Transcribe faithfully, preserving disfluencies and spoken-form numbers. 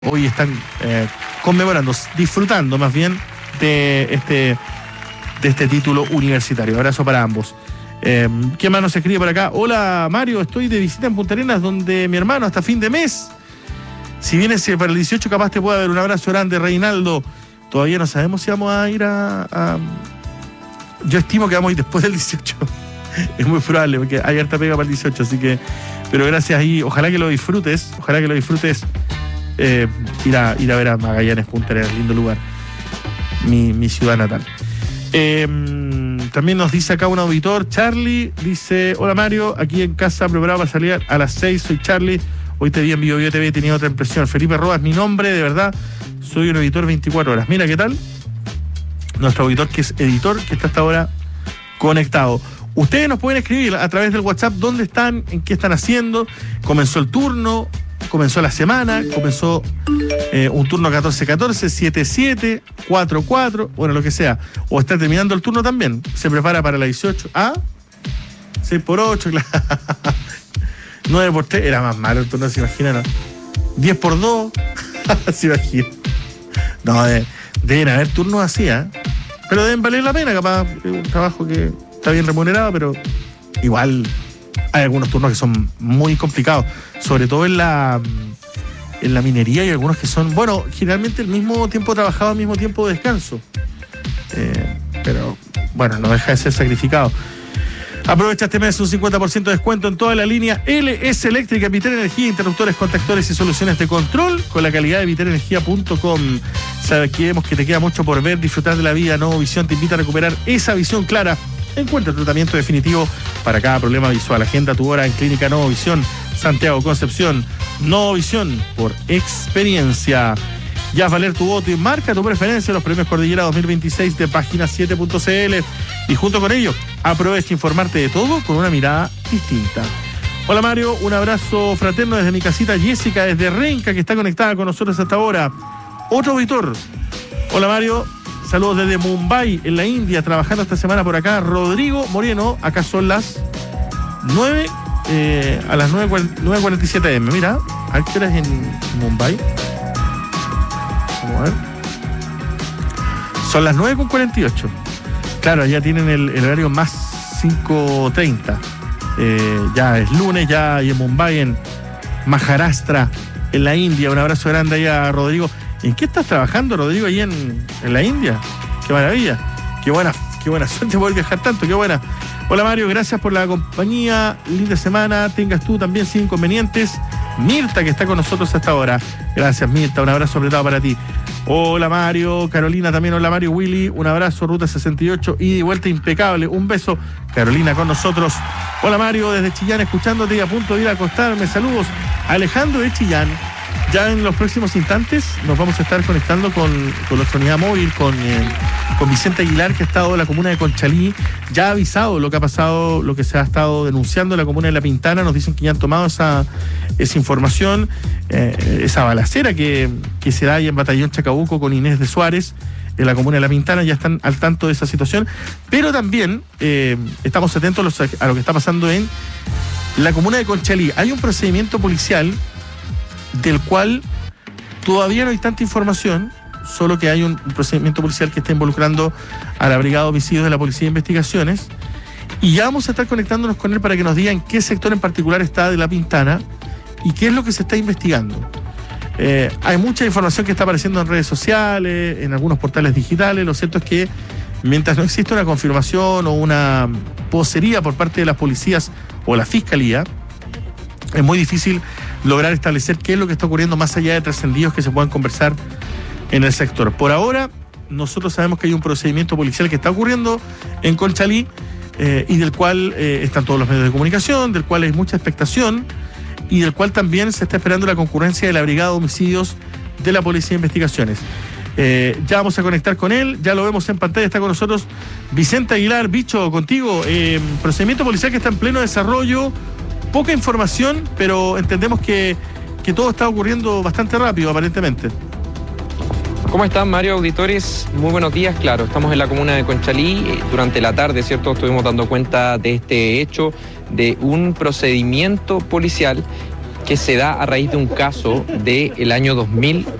hoy están eh, conmemorando, disfrutando más bien de este, de este título universitario. Abrazo para ambos. Eh, ¿Qué más nos escribe por acá? Hola Mario, estoy de visita en Punta Arenas donde mi hermano hasta fin de mes. Si vienes para el dieciocho capaz te puede haber un abrazo grande, Reinaldo. Todavía no sabemos si vamos a ir a, a... Yo estimo que vamos a ir después del dieciocho. Es muy probable porque hay harta pega para el dieciocho, así que... Pero gracias ahí, ojalá que lo disfrutes, ojalá que lo disfrutes. Eh, ir, a, ir a ver a Magallanes, Punta Arenas, lindo lugar. Mi, mi ciudad natal. Eh, también nos dice acá un auditor, Charlie, dice: hola Mario, aquí en casa preparado para salir a las seis, soy Charlie, hoy te vi en Bio Bio T V, tenía otra impresión. Felipe Roa es mi nombre, de verdad, soy un editor veinticuatro horas. Mira, ¿qué tal? Nuestro auditor que es editor, que está hasta ahora conectado. Ustedes nos pueden escribir a través del WhatsApp dónde están, en qué están haciendo, comenzó el turno, comenzó la semana, comenzó eh, un turno catorce catorce, siete siete, cuatro cuatro, bueno, lo que sea. O está terminando el turno también. Se prepara para la dieciocho. ¿Ah? seis por ocho, claro. nueve por tres, era más malo el turno, se imagina, ¿no? diez por dos, se imagina. No, de, deben haber turnos así, ¿eh? Pero deben valer la pena, capaz. Es un trabajo que está bien remunerado, pero igual... Hay algunos turnos que son muy complicados, sobre todo en la en la minería, y algunos que son, bueno, generalmente el mismo tiempo trabajado, el mismo tiempo de descanso. Eh, pero, bueno, no deja de ser sacrificado. Aprovecha este mes un cincuenta por ciento de descuento en toda la línea L S Eléctrica, Vitel Energía, interruptores, contactores y soluciones de control con la calidad de vitel energía punto com. Sabemos que te queda mucho por ver, disfrutar de la vida. Nuevo Visión te invita a recuperar esa visión clara. Encuentra el tratamiento definitivo para cada problema visual. Agenda tu hora en Clínica Nuevo Visión, Santiago Concepción. Nuevo Visión por experiencia. Ya haz valer tu voto y marca tu preferencia en los premios Cordillera dos mil veintiséis de página siete punto c l. Y junto con ello, aprovecha informarte de todo con una mirada distinta. Hola Mario, un abrazo fraterno desde mi casita. Jessica desde Renca, que está conectada con nosotros hasta ahora. Otro auditor. Hola Mario. Saludos desde Mumbai, en la India, trabajando esta semana por acá. Rodrigo Moreno, acá son las nueve, eh, a las nueve cuarenta y siete eme. Mira, ¿a qué hora es en Mumbai? Vamos a ver. Son las nueve cuarenta y ocho. Claro, ya tienen el, el horario más cinco treinta. Eh, ya es lunes, ya hay en Mumbai, en Maharashtra, en la India. Un abrazo grande ahí a Rodrigo. ¿En qué estás trabajando, Rodrigo, ahí en, en la India? ¡Qué maravilla! ¡Qué buena, qué buena suerte poder viajar tanto! ¡Qué buena! Hola Mario, gracias por la compañía. Linda semana, tengas tú también sin inconvenientes. Mirta, que está con nosotros hasta ahora. Gracias, Mirta, un abrazo apretado para ti. Hola Mario, Carolina también. Hola Mario, Willy, un abrazo, Ruta sesenta y ocho, ida y vuelta impecable. Un beso, Carolina con nosotros. Hola Mario, desde Chillán, escuchándote y a punto de ir a acostarme. Saludos, Alejandro de Chillán. Ya en los próximos instantes nos vamos a estar conectando con, con nuestra unidad móvil, con, eh, con Vicente Aguilar, que ha estado en la comuna de Conchalí. Ya ha avisado lo que ha pasado, lo que se ha estado denunciando en la comuna de La Pintana. Nos dicen que ya han tomado esa, esa información, eh, esa balacera que, que se da ahí en Batallón Chacabuco con Inés de Suárez, en la comuna de La Pintana. Ya están al tanto de esa situación. Pero también eh, estamos atentos a lo, a lo que está pasando en la comuna de Conchalí. Hay un procedimiento policial del cual todavía no hay tanta información, solo que hay un procedimiento policial que está involucrando a la Brigada de Homicidios de la Policía de Investigaciones, y ya vamos a estar conectándonos con él para que nos diga en qué sector en particular está de La Pintana y qué es lo que se está investigando. Eh, hay mucha información que está apareciendo en redes sociales, en algunos portales digitales. Lo cierto es que mientras no existe una confirmación o una vocería por parte de las policías o la Fiscalía, es muy difícil lograr establecer qué es lo que está ocurriendo más allá de trascendidos que se puedan conversar en el sector. Por ahora, nosotros sabemos que hay un procedimiento policial que está ocurriendo en Conchalí eh, y del cual eh, están todos los medios de comunicación, del cual hay mucha expectación y del cual también se está esperando la concurrencia de la Brigada de Homicidios de la Policía de Investigaciones. Eh, ya vamos a conectar con él, ya lo vemos en pantalla, está con nosotros Vicente Aguilar. Bicho, contigo, eh, procedimiento policial que está en pleno desarrollo. Poca información, pero entendemos que, que todo está ocurriendo bastante rápido, aparentemente. ¿Cómo están, Mario, auditores? Muy buenos días. Claro, estamos en la comuna de Conchalí. Durante la tarde, ¿cierto?, estuvimos dando cuenta de este hecho, de un procedimiento policial que se da a raíz de un caso del año dos mil